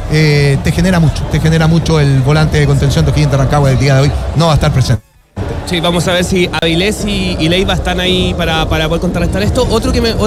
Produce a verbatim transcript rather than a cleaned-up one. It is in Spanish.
eh, te genera mucho, te genera mucho el volante de contención de O'Higgins de Rancagua del día de hoy, no va a estar presente. Sí, vamos a ver si Avilés y, y Leiva están ahí para, para poder contrarrestar esto. Otro que me